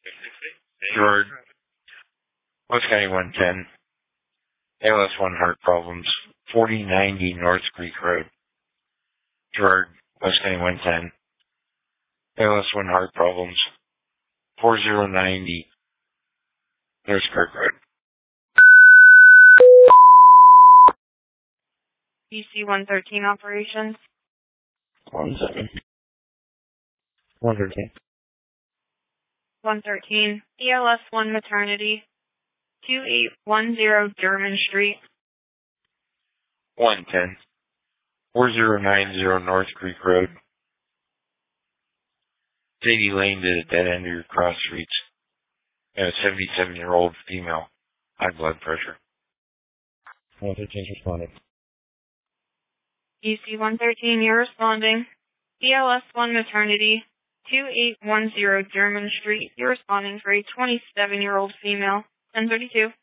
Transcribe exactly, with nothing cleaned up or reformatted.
Gerard, West County one ten, A L S one heart problems, forty ninety North Creek Road. Gerard, West County one ten, A L S one heart problems, forty ninety North Creek Road. B C one thirteen operations. One second. One thirteen. one thirteen, E L S one maternity, two eight one zero German Street. one ten, forty ninety North Creek Road. Sadie Lane did a dead end of your cross streets. And a seventy-seven-year-old female, high blood pressure. one thirteen responded. B C one thirteen, you're responding. E L S one maternity, two eight one zero German Street. You're responding for a twenty-seven-year-old female, ten thirty-two.